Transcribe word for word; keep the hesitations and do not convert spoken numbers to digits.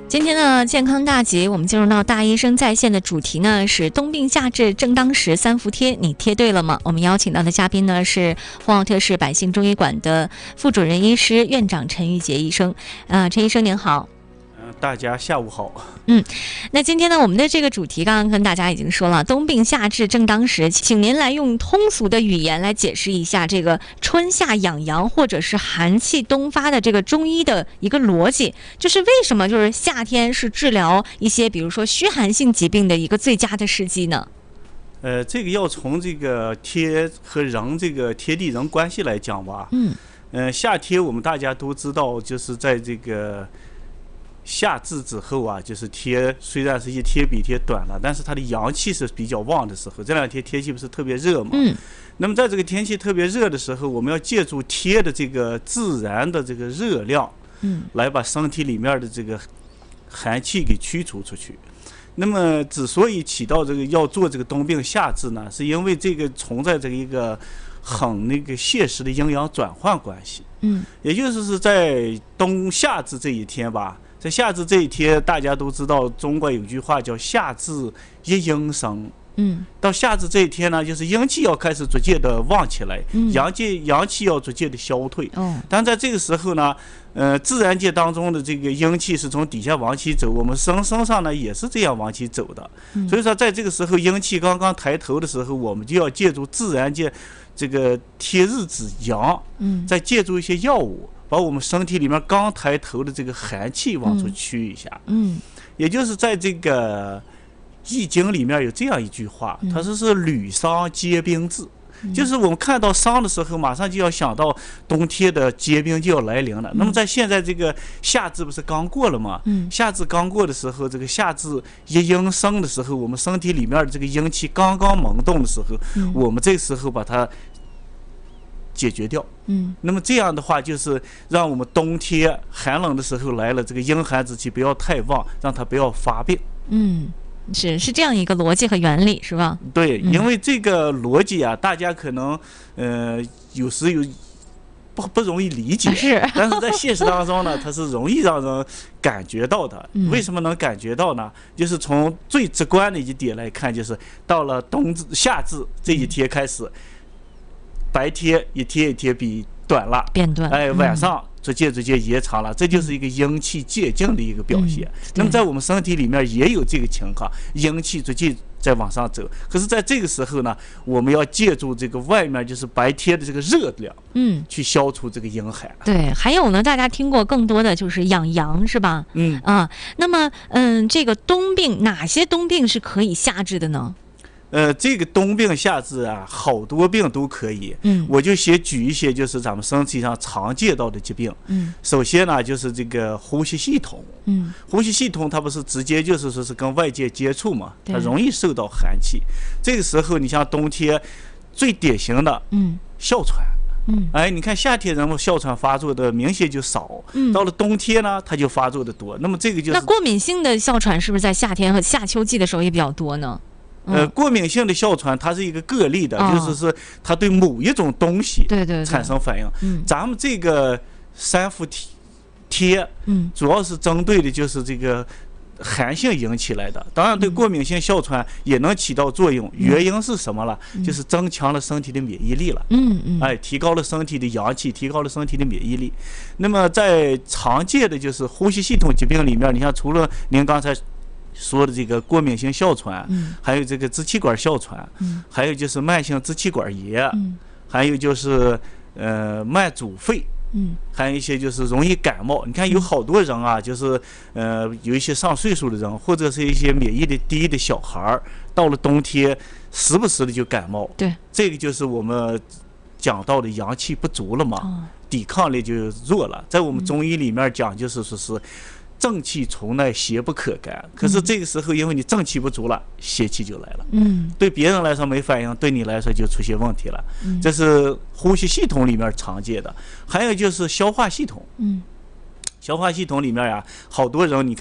今天呢，健康大集，我们进入到大医生在线的主题呢是冬病夏治正当时，三伏贴你贴对了吗？我们邀请到的嘉宾呢是呼和浩特市百姓中医馆的副主任医师、院长陈玉杰医生。呃，陈医生您好。 大家下午好。 嗯，那今天呢，我们的这个主题刚刚跟大家已经说了，冬病夏治正当时，请您来用通俗的语言来解释一下这个春夏养阳或者是寒气东发的这个中医的一个逻辑，就是为什么就是夏天是治疗一些比如说虚寒性疾病的一个最佳的时机呢？ 呃，这个要从这个贴和人这个贴地人关系来讲吧。 嗯， 呃，夏贴我们大家都知道，就是在这个夏至之后啊，就是贴虽然是一贴比一贴短了，但是它的阳气是比较旺的时候。这两天天气不是特别热嘛？ 嗯。 那么在这个天气特别热的时候，我们要借助贴的这个自然的这个热量， 嗯， 来把身体里面的这个寒气给驱除出去。那么之所以起到这个要做这个冬病夏治呢，是因为这个存在这个一个很那个现实的阴阳转换关系。 嗯， 也就是是在冬夏至这一天吧。在夏至这一天，大家都知道，中国有句话叫“夏至一阴生”。 嗯， 到夏至这一天呢，就是阴气要开始逐渐的旺起来， 嗯、 阳气阳气要逐渐的消退。 哦， 但在这个时候呢，呃，自然界当中的这个阴气是从底下往起走，我们身身上呢也是这样往起走的。 嗯、 所以说，在这个时候阴气刚刚抬头的时候，我们就要借助自然界这个贴日之阳， 嗯， 再借助一些药物，把我们身体里面刚抬头的这个寒气往出驱一下。 嗯， 也就是在这个易经里面有这样一句话，它说是履丧结冰至，嗯、就是我们看到伤的时候，马上就要想到冬天的结冰就要来临了。嗯、那么在现在这个夏至不是刚过了吗？ 嗯， 夏至刚过的时候，这个夏至一阴生的时候，我们身体里面的这个阴气刚刚萌动的时候，嗯、我们这时候把它解决掉。 嗯， 那么这样的话，就是让我们冬天寒冷的时候来了，这个阴寒之气不要太旺，让它不要发病。 嗯，是是这样一个逻辑和原理，是吧？ 对，因为这个逻辑啊，大家可能呃有时有不不容易理解， 是， 但是在现实当中呢，它是容易让人感觉到的。 嗯、 为什么能感觉到呢？就是从最直观的一点来看，就是到了冬至、夏至这一天开始。嗯，白天一天一天比短了， 变短， 哎，晚上逐渐逐渐延长了，嗯、这就是一个阴气渐进的一个表现。嗯、那么在我们身体里面也有这个情况，阴气逐渐在往上走。可是在这个时候呢，我们要借助这个外面就是白天的这个热量， 嗯，去消除这个阴寒。 对，还有呢，大家听过更多的就是养阳，是吧？ 嗯啊，那么嗯，这个冬病哪些冬病是可以夏治的呢？ 呃，这个冬病夏治啊，好多病都可以。 嗯， 我就先举一些，就是咱们身体上常见到的疾病。 嗯， 首先呢，就是这个呼吸系统。 嗯， 呼吸系统它不是直接就是说是跟外界接触嘛，它容易受到寒气。这个时候，你像冬天最典型的， 嗯， 哮喘。 嗯， 哎，你看夏天人们哮喘发作的明显就少， 嗯， 到了冬天呢，它就发作的多。那么这个就是那过敏性的哮喘是不是在夏天和夏秋季的时候也比较多呢？ 呃，过敏性的哮喘它是一个个例的， 哦、 就是说它对某一种东西对对产生反应。 嗯， 咱们这个三伏贴， 嗯， 主要是针对的就是这个寒性引起来的，当然对过敏性哮喘也能起到作用。嗯、原因是什么了？嗯、就是增强了身体的免疫力了。 嗯嗯， 哎，提高了身体的阳气，提高了身体的免疫力。那么在常见的就是呼吸系统疾病里面，你看除了您刚才说的这个过敏性哮喘， 嗯、 还有这个支气管哮喘， 嗯、 还有就是慢性支气管炎， 嗯、 还有就是呃慢阻肺， 嗯， 还有一些就是容易感冒。你看有好多人啊，就是呃有一些上岁数的人，或者是一些免疫力低的小孩，到了冬天时不时的就感冒。 对， 这个就是我们讲到的阳气不足了嘛， 哦、 抵抗力就弱了。在我们中医里面讲，就是说是正气从内，邪不可干。可是这个时候，因为你正气不足了，邪气就来了。 嗯， 对别人来说没反应，对你来说就出现问题了。 嗯， 这是呼吸系统里面常见的。还有就是消化系统。 嗯， 消化系统里面呀、啊，好多人你看。